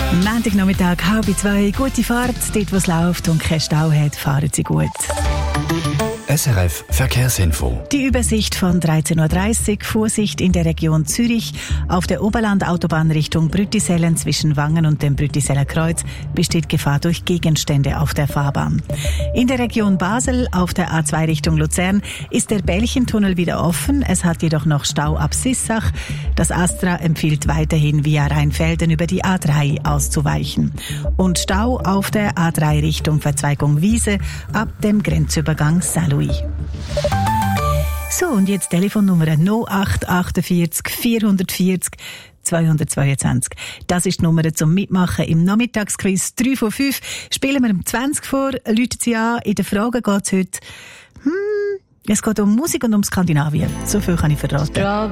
Montagnachmittag, 1:30, gute Fahrt. Dort, wo es läuft und kein Stau hat, fahren Sie gut. SRF Verkehrsinfo. Die Übersicht von 13:30 Uhr. Vorsicht in der Region Zürich. Auf der Oberland-Autobahn Richtung Brüttisellen zwischen Wangen und dem Brüttiseller Kreuz besteht Gefahr durch Gegenstände auf der Fahrbahn. In der Region Basel auf der A2 Richtung Luzern ist der Bällchentunnel wieder offen. Es hat jedoch noch Stau ab Sissach. Das Astra empfiehlt weiterhin via Rheinfelden über die A3 auszuweichen. Und Stau auf der A3 Richtung Verzweigung Wiese ab dem Grenzübergang Saint-Louis. So, und jetzt Telefonnummer 0848 440 222. Das ist die Nummer zum Mitmachen im Nachmittagsquiz 3 von 5. Spielen wir um 20 vor, läuten Sie an. In der Frage geht es heute, es geht um Musik und um Skandinavien. So viel kann ich verraten.